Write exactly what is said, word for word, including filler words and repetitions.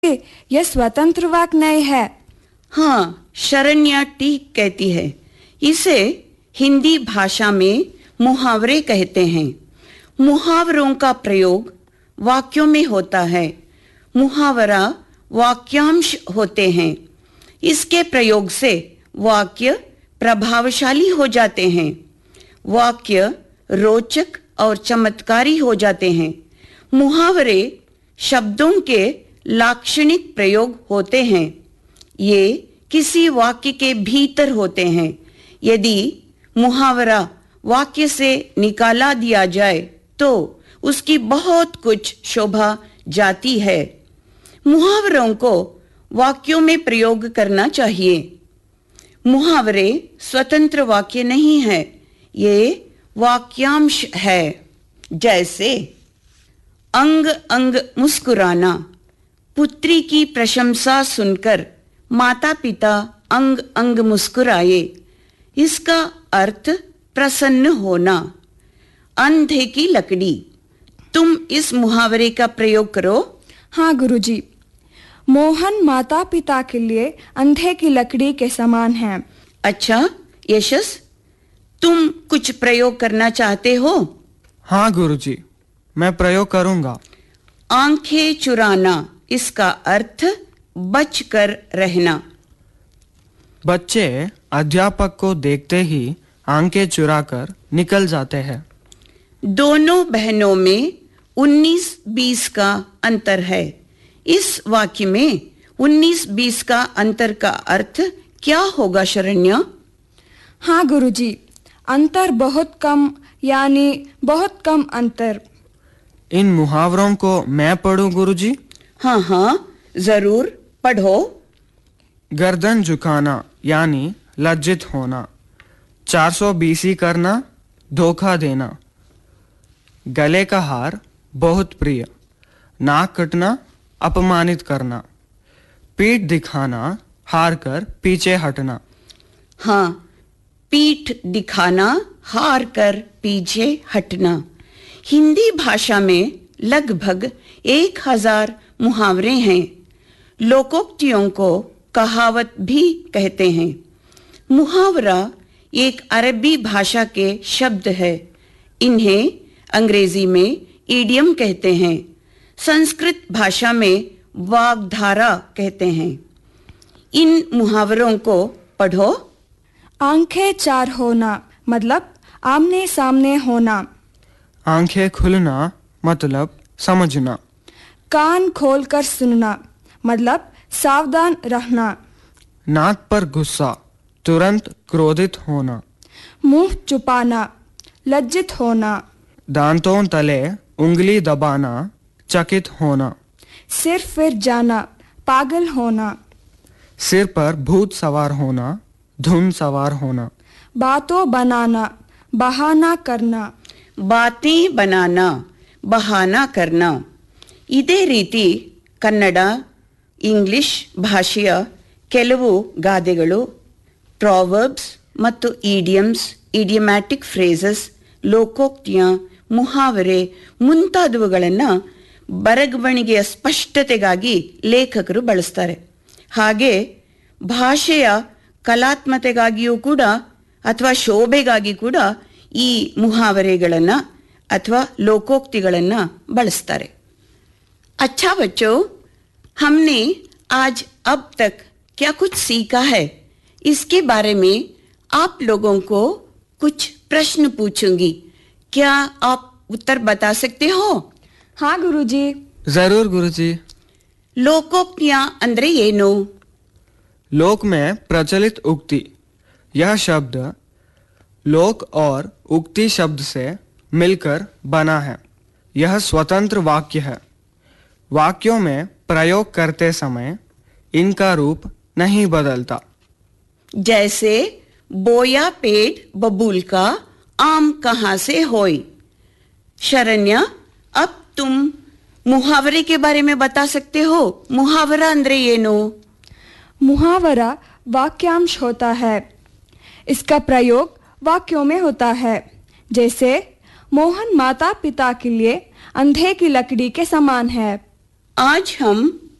यह स्वतंत्र वाक्य नहीं है। हाँ, शरण्या ठीक कहती है। इसे हिंदी भाषा में मुहावरे कहते हैं। मुहावरों का प्रयोग वाक्यों में होता है। मुहावरा वाक्यांश होते हैं। इसके प्रयोग से वाक्य प्रभावशाली हो जाते हैं। वाक्य रोचक और चमत्कारी हो जाते हैं। मुहावरे शब्दों के लाक्षणिक प्रयोग होते हैं। ये किसी वाक्य के भीतर होते हैं। यदि मुहावरा वाक्य से निकाला दिया जाए तो उसकी बहुत कुछ शोभा जाती है। मुहावरों को वाक्यों में प्रयोग करना चाहिए। मुहावरे स्वतंत्र वाक्य नहीं है, ये वाक्यांश है। जैसे अंग अंग मुस्कुराना। पुत्री की प्रशंसा सुनकर माता पिता अंग अंग मुस्कुराए। इसका अर्थ प्रसन्न होना। अंधे की लकड़ी। तुम इस मुहावरे का प्रयोग करो। हाँ गुरुजी। मोहन माता पिता के लिए अंधे की लकड़ी के समान है। अच्छा यशस, तुम कुछ प्रयोग करना चाहते हो? हाँ गुरुजी, मैं प्रयोग करूंगा। आंखें चुराना। इसका अर्थ बचकर रहना। बच्चे अध्यापक को देखते ही आंखें चुराकर निकल जाते हैं। दोनों बहनों में उन्नीस बीस का अंतर है। इस वाक्य में उन्नीस बीस का अंतर का अर्थ क्या होगा शरण्या? हाँ गुरुजी, अंतर बहुत कम, यानी बहुत कम अंतर। इन मुहावरों को मैं पढ़ूं गुरुजी? हाँ हाँ जरूर पढ़ो। गर्दन झुकाना यानी लज्जित होना। चार सौ बीसी करना, धोखा देना। गले का हार बहुत प्रिय। नाक कटना, अपमानित करना। पीठ दिखाना, हार कर पीछे हटना। हाँ, पीठ दिखाना, हार कर पीछे हटना। हिंदी भाषा में लगभग एक हजार मुहावरे हैं। लोकोक्तियों को कहावत भी कहते हैं। मुहावरा एक अरबी भाषा के शब्द है। इन्हें अंग्रेजी में इडियम कहते हैं। संस्कृत भाषा में वाग्धारा कहते हैं। इन मुहावरों को पढ़ो। आंखें चार होना मतलब आमने सामने होना। आंखें खुलना मतलब समझना। कान खोलकर सुनना मतलब सावधान रहना। नाक पर गुस्सा, तुरंत क्रोधित होना। मुंह छुपाना, लज्जित होना। दांतों तले उंगली दबाना, चकित होना। सिर फिर जाना, पागल होना। सिर पर भूत सवार होना, धुन सवार होना। बातों बनाना, बहाना करना। बातें बनाना, बहाना करना। ಇದೇ ರೀತಿ ಕನ್ನಡ, ಇಂಗ್ಲಿಷ್ ಭಾಷೆಯ ಕೆಲವು ಗಾದೆಗಳು, ಪ್ರಾವರ್ಬ್ಸ್ ಮತ್ತು ಈಡಿಯಮ್ಸ್, ಇಡಿಯಮ್ಯಾಟಿಕ್ ಫ್ರೇಸಸ್, ಲೋಕೋಕ್ತಿಯ, ಮುಹಾವರೆ ಮುಂತಾದವುಗಳನ್ನು ಬರವಣಿಗೆಯ ಸ್ಪಷ್ಟತೆಗಾಗಿ ಲೇಖಕರು ಬಳಸ್ತಾರೆ. ಹಾಗೆ ಭಾಷೆಯ ಕಲಾತ್ಮತೆಗಾಗಿಯೂ ಕೂಡ ಅಥವಾ ಶೋಭೆಗಾಗಿ ಕೂಡ ಈ ಮುಹಾವರೆಗಳನ್ನು ಅಥವಾ ಲೋಕೋಕ್ತಿಗಳನ್ನು ಬಳಸ್ತಾರೆ. अच्छा बच्चों, हमने आज अब तक क्या कुछ सीखा है, इसके बारे में आप लोगों को कुछ प्रश्न पूछूंगी। क्या आप उत्तर बता सकते हो? हाँ गुरुजी। जरूर गुरुजी। लोकोक्तियां अंद्रे येनो? लोक में प्रचलित उक्ति। यह शब्द लोक और उक्ति शब्द से मिलकर बना है। यह स्वतंत्र वाक्य है। वाक्यों में प्रयोग करते समय इनका रूप नहीं बदलता। जैसे बोया पेड़ बबूल का, आम कहाँ से होई। शरण्या, अब तुम मुहावरे के बारे में बता सकते हो? मुहावरा अंद्रे येनो? मुहावरा वाक्यांश होता है। इसका प्रयोग वाक्यों में होता है। जैसे मोहन माता पिता के लिए अंधे की लकड़ी के समान है। आज हम